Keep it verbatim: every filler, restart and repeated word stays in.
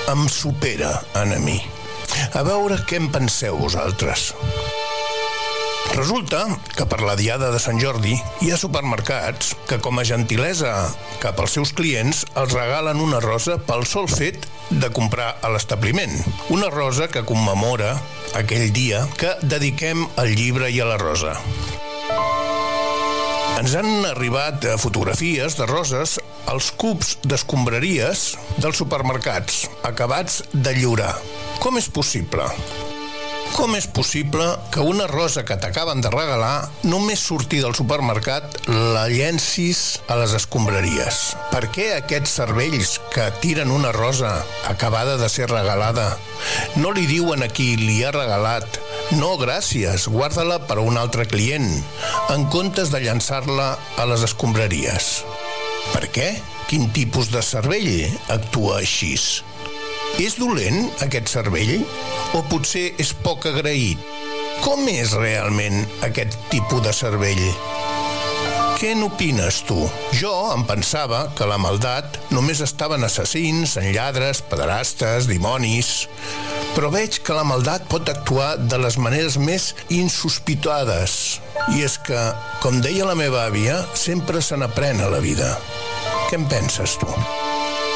em supera en mi. A veure què en penseu vosaltres. Resulta que per la diada de Sant Jordi hi ha supermercats que, com a gentilesa cap als seus clients, els regalen una rosa pel sol fet de comprar a l'establiment. Una rosa que commemora aquell dia que dediquem al llibre i a la rosa. Ens han arribat fotografies de roses als cubs d'escombraries dels supermercats, acabats de lliurar. Com és possible? Com és possible que una rosa que t'acaben de regalar, només sortir del supermercat, la llencis a les escombraries? Per què aquests cervells que tiren una rosa acabada de ser regalada no li diuen a qui li ha regalat: no, gràcies, guarda-la per a un altre client, en comptes de llançar-la a les escombraries? Per què? Quin tipus de cervell actua així? És dolent, aquest cervell? O potser és poc agraït? Com és realment aquest tipus de cervell? Què n'opines, tu? Jo em pensava que la maldat només estava en assassins, en lladres, pederastes, dimonis. Però veig que la maldat pot actuar de les maneres més insospitades. I és que, com deia la meva àvia, sempre se n'aprèn a la vida. Què en penses, tu?